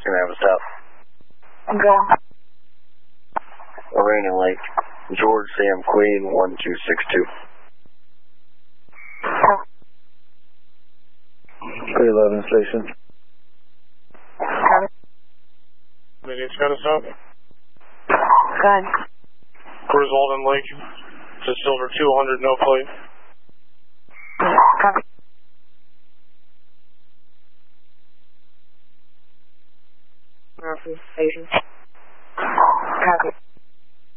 What's going to have us out? Go. Lorraine and Lake. George Sam Queen 1262. 311 station. Copy. Media's got us out. Good. Griswold and Lake to Silver 200, no plate. Copy. Station.